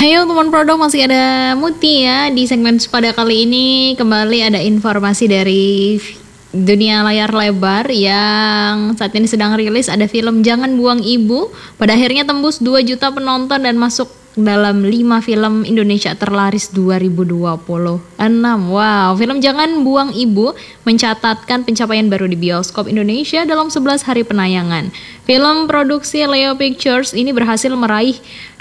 Hayo teman produk, masih ada Muti ya. Di segmen pada kali ini kembali ada informasi dari dunia layar lebar yang saat ini sedang rilis. Ada film Jangan Buang Ibu, pada akhirnya tembus 2 juta penonton dan masuk dalam 5 film Indonesia terlaris 2026. Wow, film Jangan Buang Ibu mencatatkan pencapaian baru di bioskop Indonesia dalam 11 hari penayangan. Film produksi Leo Pictures ini berhasil meraih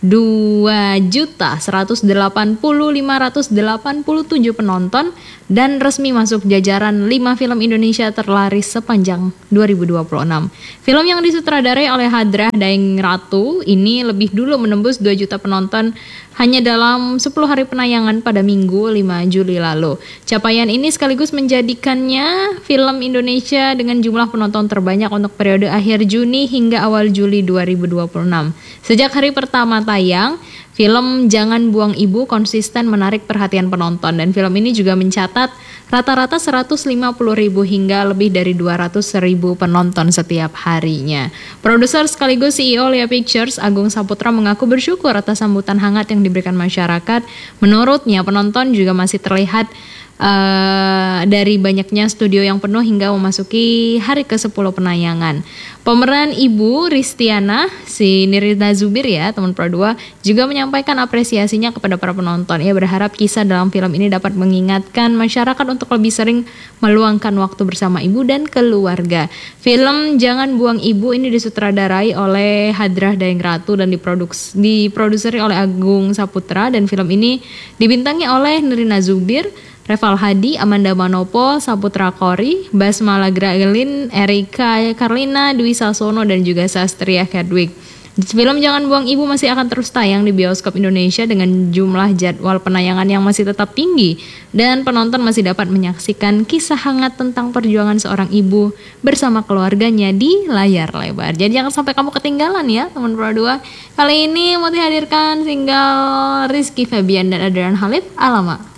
2.180.587 penonton dan resmi masuk jajaran 5 film Indonesia terlaris sepanjang 2026. Film yang disutradarai oleh Hadrah Daeng Ratu ini lebih dulu menembus 2 juta penonton hanya dalam 10 hari penayangan pada Minggu 5 Juli lalu. Capaian ini sekaligus menjadikannya film Indonesia dengan jumlah penonton terbanyak untuk periode akhir Juni hingga awal Juli 2026. Sejak hari pertama tayang, film Jangan Buang Ibu konsisten menarik perhatian penonton dan film ini juga mencatat rata-rata 150.000 hingga lebih dari 200.000 penonton setiap harinya. Produser sekaligus CEO Leo Pictures, Agung Saputra, mengaku bersyukur atas sambutan hangat yang diberikan masyarakat. Menurutnya penonton juga masih terlihat dari banyaknya studio yang penuh hingga memasuki hari ke-10 penayangan. Pemeran ibu Ristiana, si Nirina Zubir ya, teman Pro 2, juga menyampaikan apresiasinya kepada para penonton. Ia berharap kisah dalam film ini dapat mengingatkan masyarakat untuk lebih sering meluangkan waktu bersama ibu dan keluarga. Film Jangan Buang Ibu ini disutradarai oleh Hadrah Daeng Ratu dan diproduseri oleh Agung Saputra, dan film ini dibintangi oleh Nirina Zubir, Reval Hadi, Amanda Manopo, Saputra Kori, Basmala Graelin, Erika Karlina, Dwi Sasono, dan juga Sastria Kedwig. Film Jangan Buang Ibu masih akan terus tayang di bioskop Indonesia dengan jumlah jadwal penayangan yang masih tetap tinggi, dan penonton masih dapat menyaksikan kisah hangat tentang perjuangan seorang ibu bersama keluarganya di layar lebar. Jadi jangan sampai kamu ketinggalan ya teman Pro 2. Kali ini mau dihadirkan single Rizky Febian dan Adrian Halif, Alamak.